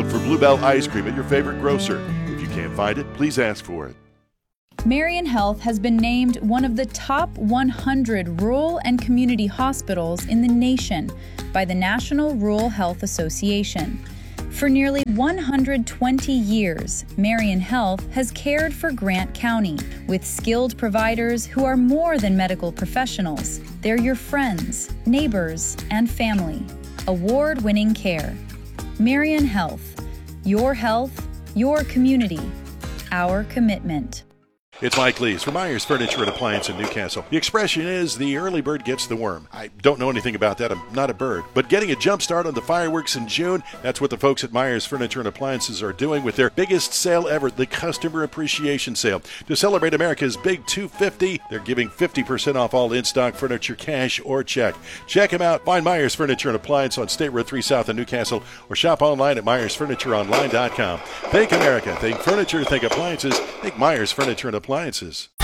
for Bluebell ice cream at your favorite grocer. If you can't find it, please ask for it. Marion Health has been named one of the top 100 rural and community hospitals in the nation by the National Rural Health Association. For nearly 120 years, Marion Health has cared for Grant County with skilled providers who are more than medical professionals. They're your friends, neighbors, and family. Award-winning care. Marion Health. Your health, your community, our commitment. It's Mike Lees from Myers Furniture and Appliance in Newcastle. The expression is the early bird gets the worm. I don't know anything about that. I'm not a bird. But getting a jump start on the fireworks in June, that's what the folks at Myers Furniture and Appliances are doing with their biggest sale ever, the Customer Appreciation Sale. To celebrate America's Big 250, they're giving 50% off all in-stock furniture, cash or check. Check them out. Find Myers Furniture and Appliance on State Road 3 South in Newcastle or shop online at MyersFurnitureOnline.com. Think America. Think furniture. Think appliances. Think Myers Furniture and Appliances.